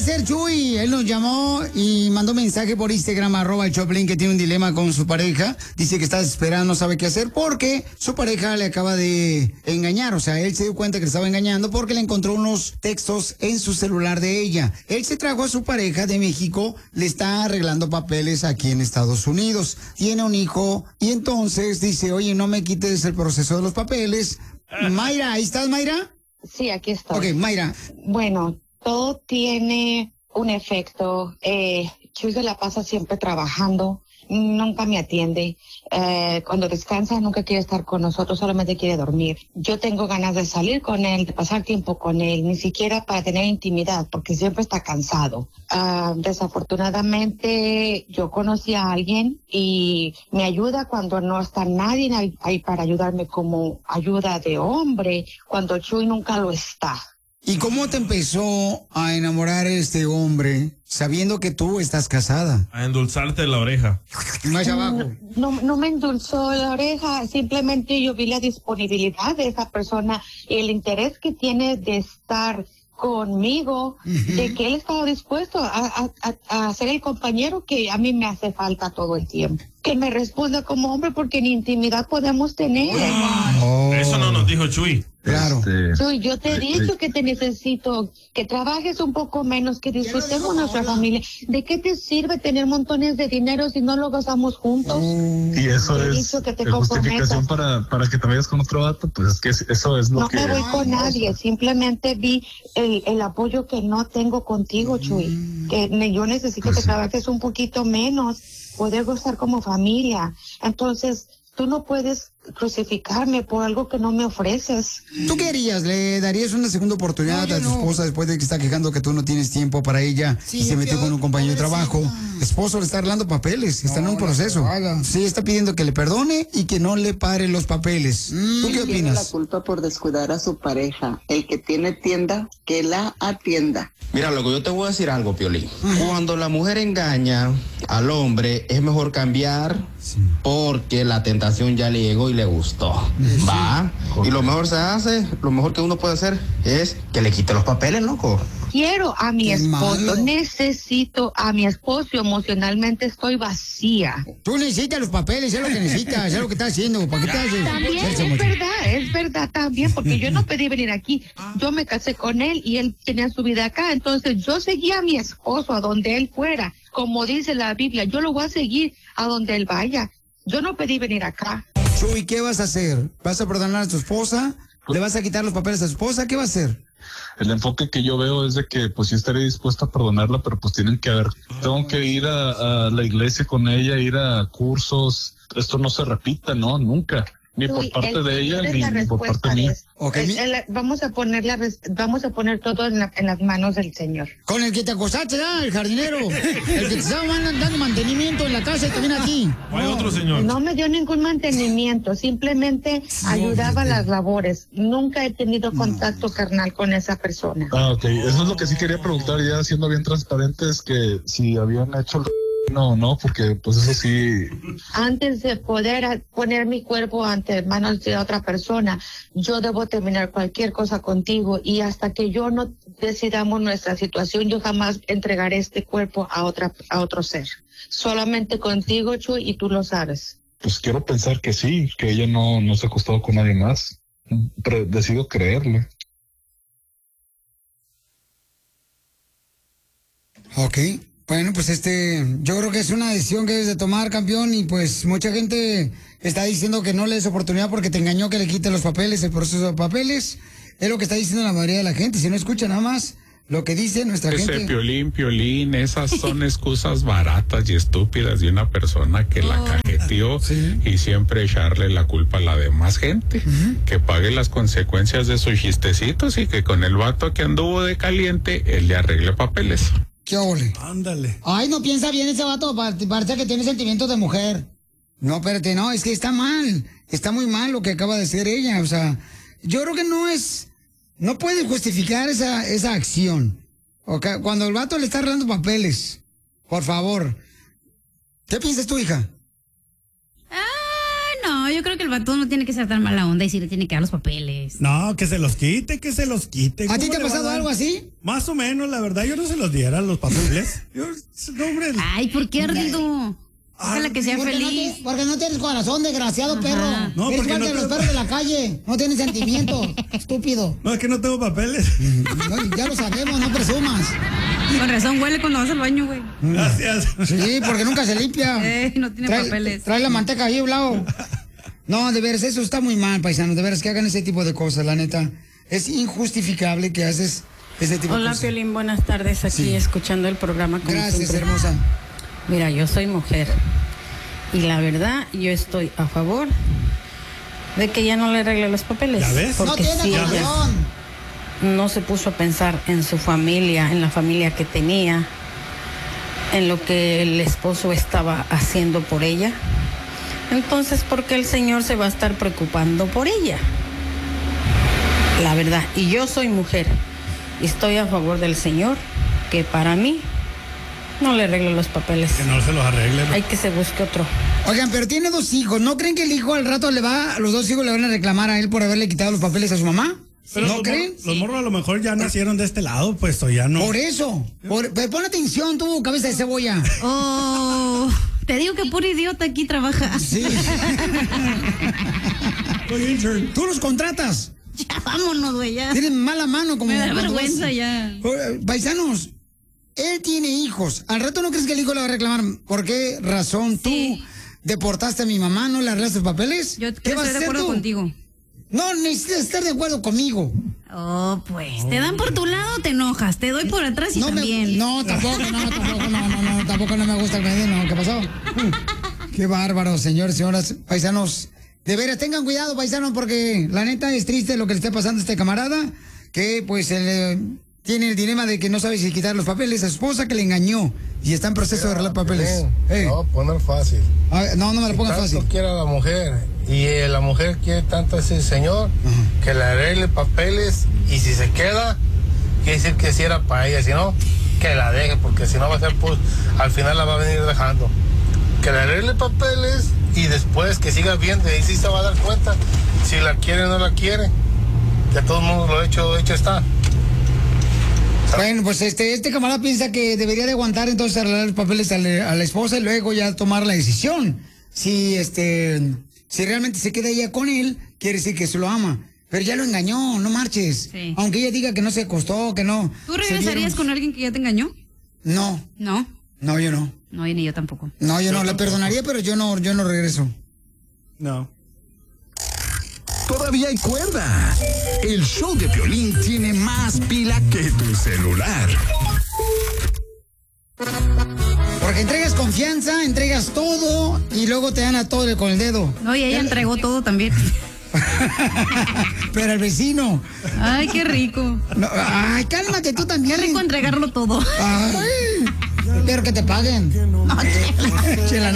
ser Chuy. Él nos llamó y mandó mensaje por Instagram, @Choplin, que tiene un dilema con su pareja. Dice que está desesperado, no sabe qué hacer porque su pareja le acaba de engañar. O sea, él se dio cuenta que le estaba engañando porque le encontró unos textos en su celular de ella. Él se trajo a su pareja de México, le está arreglando papeles aquí en Estados Unidos. Tiene un hijo y entonces dice, oye, no me quites el proceso de los papeles. Mayra, ¿ahí estás, Mayra? Sí, aquí estoy. Ok, Mayra. Bueno, todo tiene un efecto. Chuy se la pasa siempre trabajando, nunca me atiende. Cuando descansa nunca quiere estar con nosotros, solamente quiere dormir. Yo tengo ganas de salir con él, de pasar tiempo con él, ni siquiera para tener intimidad, porque siempre está cansado. Desafortunadamente, yo conocí a alguien y me ayuda cuando no está nadie ahí para ayudarme como ayuda de hombre, cuando Chuy nunca lo está. ¿Y cómo te empezó a enamorar este hombre sabiendo que tú estás casada? A endulzarte la oreja. Más abajo. No me endulzó la oreja, simplemente yo vi la disponibilidad de esa persona y el interés que tiene de estar conmigo, de que él estaba dispuesto a ser el compañero que a mí me hace falta todo el tiempo. Que me responda como hombre, porque en intimidad podemos tener. Eso no nos dijo Chuy. Claro. Chuy, yo te he dicho que te necesito, que trabajes un poco menos, que disfrutemos nuestra familia. ¿De qué te sirve tener montones de dinero si no lo gozamos juntos? Y eso es justificación para que te vayas con otro vato, pues es que eso es lo que... No me voy con nadie, simplemente vi el apoyo que no tengo contigo, Chuy. Que yo necesito que trabajes un poquito menos, poder gozar como familia. Entonces, tú no puedes crucificarme por algo que no me ofreces. ¿Tú qué harías? ¿Le darías una segunda oportunidad a tu esposa después de que está quejando que tú no tienes tiempo para ella y se metió con un compañero de trabajo? El esposo le está arreglando papeles, está en un proceso. Sí, está pidiendo que le perdone y que no le pare los papeles. ¿Tú qué Tiene opinas? la culpa por descuidar a su pareja. El que tiene tienda, que la atienda. Mira, loco, yo te voy a decir algo, Piolín. Cuando la mujer engaña al hombre, es mejor cambiar porque la tentación ya le llegó y le gustó. Va. Y lo mejor lo mejor que uno puede hacer es que le quite los papeles, loco. Quiero a mi esposo, necesito a mi esposo, emocionalmente estoy vacía. Tú necesitas los papeles, es lo que necesitas, es lo que estás haciendo. ¿Para qué te haces? También es verdad también, porque yo no pedí venir aquí. Yo me casé con él y él tenía su vida acá, entonces yo seguía a mi esposo a donde él fuera. Como dice la Biblia, yo lo voy a seguir a donde él vaya. Yo no pedí venir acá. Chuy, ¿qué vas a hacer? ¿Vas a perdonar a tu esposa? ¿Le vas a quitar los papeles a tu esposa? ¿Qué va a hacer? El enfoque que yo veo es de que pues sí estaré dispuesto a perdonarla, pero pues tengo que ir a la iglesia con ella, ir a cursos. Esto no se repita, ¿no? Nunca. Ni por parte de ella, ni por parte mía. Vamos a poner todo en las manos del Señor. Con el que te acostaste, ¿verdad? El jardinero. El que te estaba dando mantenimiento en la casa y también a ti. ¿Hay otro señor? No me dio ningún mantenimiento, simplemente ayudaba a las labores. Nunca he tenido contacto carnal con esa persona. Ok. Eso es lo que sí quería preguntar, ya siendo bien transparentes, que si habían hecho... No, porque pues eso sí... Antes de poder poner mi cuerpo ante manos de otra persona, yo debo terminar cualquier cosa contigo y hasta que yo no decidamos nuestra situación, yo jamás entregaré este cuerpo a otro ser. Solamente contigo, Chuy, y tú lo sabes. Pues quiero pensar que sí, que ella no se ha acostado con nadie más. Pero decido creerle. Ok. Bueno, pues yo creo que es una decisión que debes de tomar, campeón, y pues mucha gente está diciendo que no le des oportunidad porque te engañó, que le quite los papeles, el proceso de papeles. Es lo que está diciendo la mayoría de la gente. Si no escucha nada más lo que dice nuestra gente. Piolín, esas son excusas baratas y estúpidas de una persona que la cajeteó y siempre echarle la culpa a la demás gente. Que pague las consecuencias de sus chistecitos y que con el vato que anduvo de caliente, él le arregle papeles. ¿Qué ole? Ándale. Ay, no piensa bien ese vato, parece que tiene sentimientos de mujer. No, espérate, no, es que está mal. Está muy mal lo que acaba de hacer ella. O sea, yo creo que no puede justificar esa acción. Okay, cuando el vato le está arreglando papeles, por favor. ¿Qué piensas tú, hija? No, yo creo que el vato no tiene que ser tan mala onda y sí le tiene que dar los papeles. No, que se los quite. ¿A ti te ha pasado algo así? Más o menos, la verdad, yo no se los diera los papeles. No, hombre. Ay, ¿por qué, ardido? Ojalá que sea feliz. Porque no tienes corazón, desgraciado. Ajá. Perro. No, eres porque igual que los perros de la calle. No tienes sentimiento, estúpido. No, es que no tengo papeles. No, ya lo sabemos, no presumas. Con razón huele cuando vas al baño, güey. Gracias. Sí, porque nunca se limpia. No tiene papeles. Trae la manteca ahí a un lado. No, de veras, eso está muy mal, paisanos. De veras, que hagan ese tipo de cosas, la neta. Es injustificable que haces ese tipo de cosas. Hola, Piolín, buenas tardes. Aquí escuchando el programa. Como Gracias, siempre. hermosa. Mira, yo soy mujer. Y la verdad, yo estoy a favor de que ya no le arregle los papeles. ¿Ya ves? Porque no tiene razón. No se puso a pensar en su familia, en la familia que tenía, en lo que el esposo estaba haciendo por ella. Entonces, ¿por qué el señor se va a estar preocupando por ella? La verdad, y yo soy mujer, y estoy a favor del señor, que para mí no le arregle los papeles. Que no se los arregle. Hay que se busque otro. Oigan, pero tiene 2 hijos. ¿No creen que el hijo al rato los 2 hijos le van a reclamar a él por haberle quitado los papeles a su mamá? Pero ¿No creen? Los morros a lo mejor ya nacieron de este lado, pues, o ya no. Por eso. Pero pon atención, tú, cabeza de cebolla. Oh, te digo que puro idiota aquí trabaja. Sí. Tú los contratas. Ya vámonos, güey, ya. Tienes mala mano como... Me da vergüenza ya. Paisanos, él tiene hijos. Al rato no crees que el hijo le va a reclamar. ¿Por qué razón tú deportaste a mi mamá, no le arreglaste los papeles? Yo estoy de acuerdo contigo. No, necesitas estar de acuerdo conmigo. Oh, pues, te dan por tu lado, te enojas, te doy por atrás y también. Tampoco no me gusta el medio, ¿qué pasó? Qué bárbaro, señores, señoras, paisanos. De veras, tengan cuidado, paisanos, porque la neta es triste lo que le está pasando a este camarada, que pues él tiene el dilema de que no sabe si quitar los papeles a su esposa, que le engañó y está en proceso de arreglar papeles. No, poner fácil. No me lo pongas fácil. Tanto quiere a la mujer y la mujer quiere tanto a ese señor que le arregle papeles, y si se queda, quiere decir que si era para ella, si no, que la deje, porque si no va a ser, pues, al final la va a venir dejando. Que le arregle papeles y después que siga viendo, y ahí sí se va a dar cuenta si la quiere o no la quiere. De todos modos, lo hecho está. Bueno, pues este camarada piensa que debería de aguantar entonces arreglar los papeles a la esposa y luego ya tomar la decisión. Si realmente se queda ella con él, quiere decir que se lo ama. Pero ya lo engañó, no marches. Sí. Aunque ella diga que no se acostó, que no. ¿Tú regresarías con alguien que ya te engañó? No. ¿No? No, yo no. No, y ni yo tampoco. No, yo no, la perdonaría, pero yo no regreso. No. Todavía hay cuerda. El show de Piolín tiene más pila que tu celular. Porque entregas confianza, entregas todo y luego te dan a todo con el dedo. No, y ella entregó todo también. Pero el vecino. Ay, qué rico. No, ay, cálmate tú también. Qué rico entregarlo todo. Ay, pero que te paguen. No,